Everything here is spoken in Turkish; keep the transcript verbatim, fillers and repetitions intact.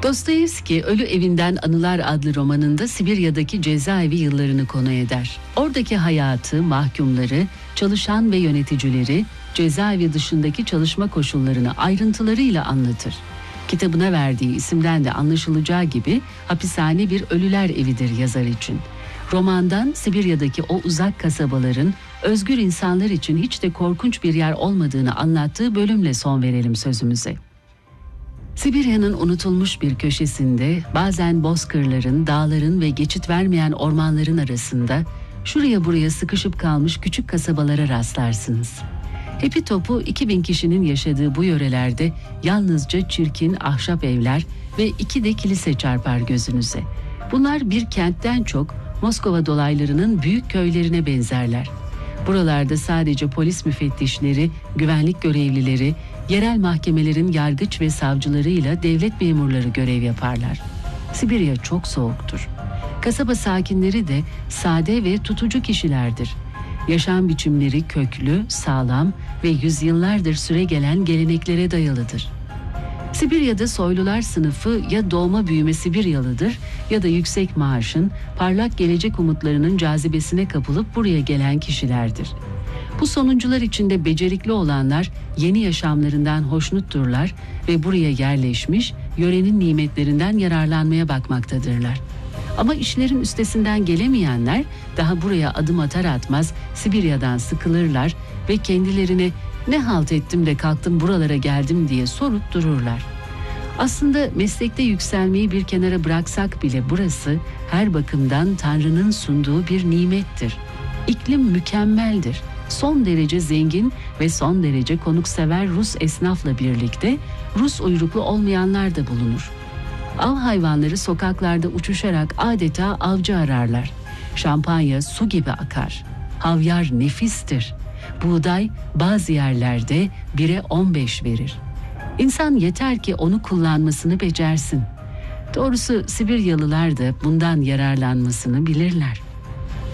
Dostoyevski Ölü Evinden Anılar adlı romanında Sibirya'daki cezaevi yıllarını konu eder. Oradaki hayatı, mahkumları, çalışan ve yöneticileri, cezaevi dışındaki çalışma koşullarını ayrıntılarıyla anlatır. Kitabına verdiği isimden de anlaşılacağı gibi hapishane bir ölüler evidir yazar için. Romandan Sibirya'daki o uzak kasabaların özgür insanlar için hiç de korkunç bir yer olmadığını anlattığı bölümle son verelim sözümüze. Sibirya'nın unutulmuş bir köşesinde, bazen bozkırların, dağların ve geçit vermeyen ormanların arasında şuraya buraya sıkışıp kalmış küçük kasabalara rastlarsınız. Hepi topu iki bin kişinin yaşadığı bu yörelerde yalnızca çirkin ahşap evler ve iki de kilise çarpar gözünüze. Bunlar bir kentten çok Moskova dolaylarının büyük köylerine benzerler. Buralarda sadece polis müfettişleri, güvenlik görevlileri, yerel mahkemelerin yargıç ve savcılarıyla devlet memurları görev yaparlar. Sibirya çok soğuktur. Kasaba sakinleri de sade ve tutucu kişilerdir. Yaşam biçimleri köklü, sağlam ve yüzyıllardır süregelen geleneklere dayalıdır. Sibirya'da soylular sınıfı ya doğma büyüme Sibiryalıdır ya da yüksek maaşın, parlak gelecek umutlarının cazibesine kapılıp buraya gelen kişilerdir. Bu sonuncular içinde becerikli olanlar yeni yaşamlarından hoşnutturlar ve buraya yerleşmiş, yörenin nimetlerinden yararlanmaya bakmaktadırlar. Ama işlerin üstesinden gelemeyenler daha buraya adım atar atmaz Sibirya'dan sıkılırlar ve kendilerine "Ne halt ettim de kalktım buralara geldim" diye sorup dururlar. Aslında meslekte yükselmeyi bir kenara bıraksak bile burası her bakımdan Tanrı'nın sunduğu bir nimettir. İklim mükemmeldir. Son derece zengin ve son derece konuksever Rus esnafla birlikte Rus uyruklu olmayanlar da bulunur. Av hayvanları sokaklarda uçuşarak adeta avcı ararlar. Şampanya su gibi akar. Havyar nefistir. Buğday bazı yerlerde bire on beş verir. İnsan yeter ki onu kullanmasını becersin. Doğrusu Sibiryalılar da bundan yararlanmasını bilirler.